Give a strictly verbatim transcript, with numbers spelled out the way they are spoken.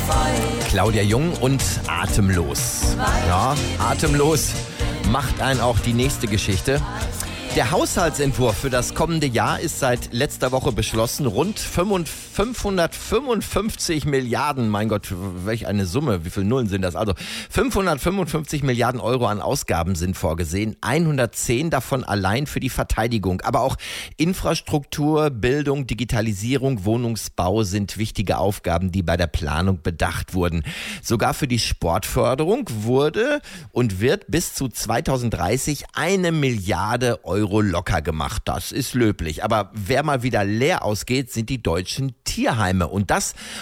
Claudia Jung und Atemlos. Ja, Atemlos macht einen auch die nächste Geschichte. Der Haushaltsentwurf für das kommende Jahr ist seit letzter Woche beschlossen. Rund fünfhundertfünfundfünfzig Milliarden, mein Gott, welch eine Summe, wie viele Nullen sind das? Also fünfhundertfünfundfünfzig Milliarden Euro an Ausgaben sind vorgesehen, hundertzehn davon allein für die Verteidigung. Aber auch Infrastruktur, Bildung, Digitalisierung, Wohnungsbau sind wichtige Aufgaben, die bei der Planung bedacht wurden. Sogar für die Sportförderung wurde und wird bis zu zweitausenddreißig eine Milliarde Euro locker gemacht. Das ist löblich. Aber wer mal wieder leer ausgeht, sind die deutschen Tierheime. Und das